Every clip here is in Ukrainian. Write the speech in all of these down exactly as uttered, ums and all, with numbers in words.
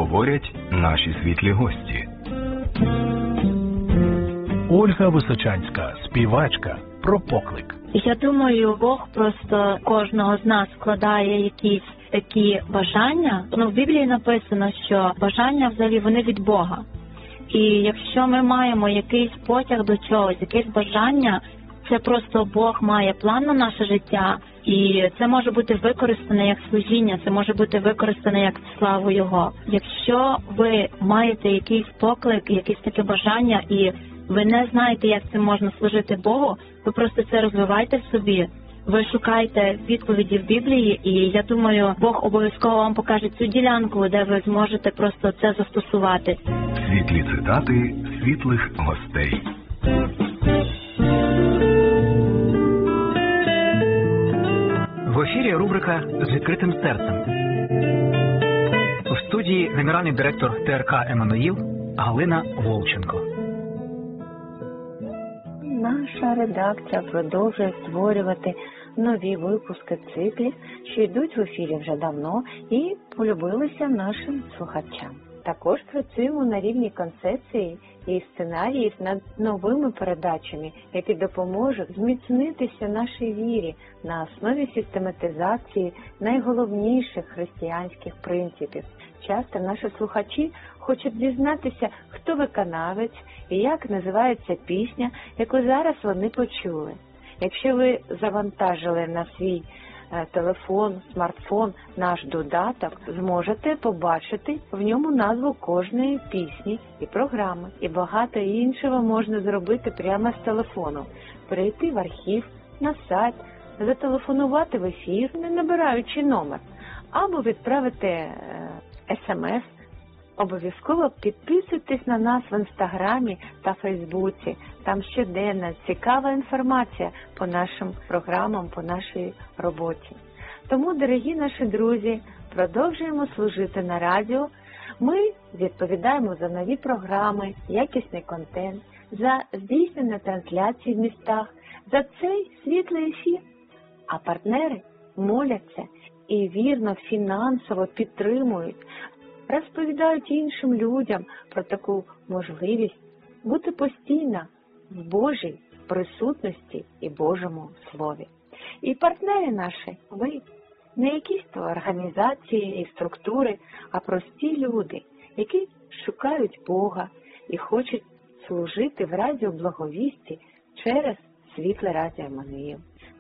говорять наші світлі гості. Ольга Височанська, співачка, про поклик. Я думаю, Бог просто кожного з нас вкладає якісь такі бажання. Ну, в Біблії написано, що бажання взагалі вони від Бога. І якщо ми маємо якийсь потяг до чогось, якесь бажання, це просто Бог має план на наше життя. І це може бути використане як служіння, це може бути використане як славу Його. Якщо ви маєте якийсь поклик, якесь таке бажання, і ви не знаєте, як цим можна служити Богу, ви просто це розвивайте в собі. Ви шукайте відповіді в Біблії, і я думаю, Бог обов'язково вам покаже цю ділянку, де ви зможете просто це застосувати. Світлі цитати світлих гостей. В ефірі рубрика «З відкритим серцем». У студії генеральний директор Те Ер Ка «Еммануїл» Галина Волченко. Наша редакція продовжує створювати нові випуски циклів, що йдуть в ефірі вже давно і полюбилися нашим слухачам. Також працюємо на рівні концепції і сценаріїв над новими передачами, які допоможуть зміцнитися нашій вірі на основі систематизації найголовніших християнських принципів. Часто наші слухачі хочуть дізнатися, хто виконавець і як називається пісня, яку зараз вони почули. Якщо ви завантажили на свій телефон, смартфон наш додаток, зможете побачити в ньому назву кожної пісні і програми. І багато іншого можна зробити прямо з телефону. Перейти в архів, на сайт, зателефонувати в ефір, не набираючи номер, або відправити смс. Обов'язково підписуйтесь на нас в Інстаграмі та Фейсбуці. Там щоденна цікава інформація по нашим програмам, по нашій роботі. Тому, дорогі наші друзі, продовжуємо служити на радіо. Ми відповідаємо за нові програми, якісний контент, за здійснення трансляцій в містах, за цей світлий ефір. А партнери моляться і вірно фінансово підтримують, розповідають іншим людям про таку можливість бути постійно в Божій присутності і Божому Слові. І партнери наші, ви, не якісь то організації і структури, а прості люди, які шукають Бога і хочуть служити в радіо Благовісті через світле радіо «Еммануїл».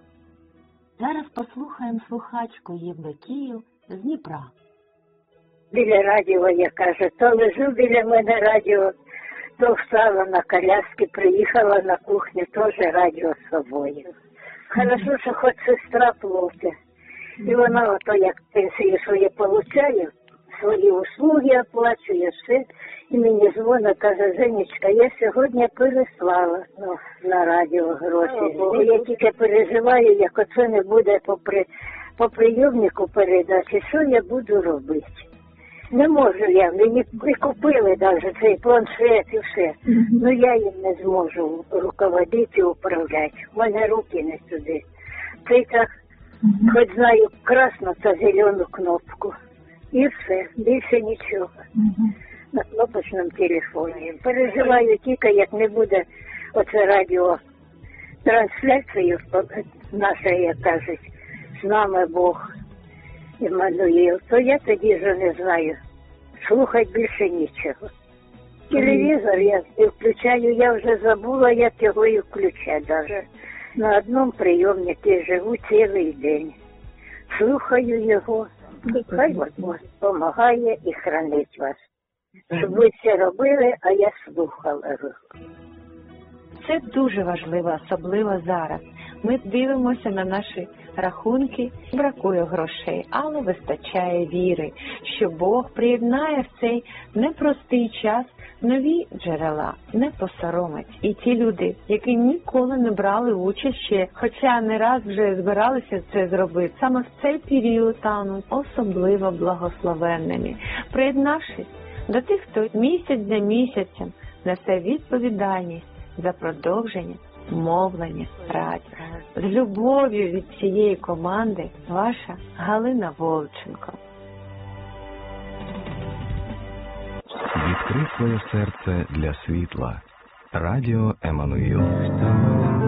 Зараз послухаємо слухачку Євдокію з Дніпра. Біля радіо, я кажу, то лежу біля мене радіо, то встала на коляски, приїхала на кухню, теж радіо з собою. Хорошо, що хоч сестра плоти. І вона ото як пенсію своє получає, свої услуги оплачує, все. І мені дзвонить, каже, Женечка, я сьогодні переслала ну, на радіо гроші. Бо я тільки переживаю, як оце не буде по, при, по прийомнику передачі, що я буду робити. Не можу я, мені прикупили навіть цей планшет і все. Mm-hmm. Ну я їм не зможу руководити і управляти. У мене руки не сюди. Тільки, mm-hmm. хоч знаю красну та зелену кнопку. І все, більше нічого. Mm-hmm. На кнопочному телефоні. Переживаю тільки, як не буде оце радіо трансляцію наша, як кажуть, з нами Бог. Еммануїл, то я тоді вже не знаю, слухати більше нічого. Телевізор я включаю, я вже забула, як його і включати навіть. На одному прийомнику живу цілий день. Слухаю його, хай Бог допомагає і хранить вас. Щоб ви все робили, а я слухала. Це дуже важливо, особливо зараз. Ми дивимося на наші рахунки, бракує грошей, але вистачає віри, що Бог приєднає в цей непростий час нові джерела, не посоромить. І ті люди, які ніколи не брали участь ще, хоча не раз вже збиралися це зробити, саме в цей період стануть особливо благословенними. Приєднавшись до тих, хто місяць за місяцем несе відповідальність за продовження мовлення радіо. З любов'ю від цієї команди ваша Галина Волченко. Відкрий своє серце для світла. Радіо Еммануїл.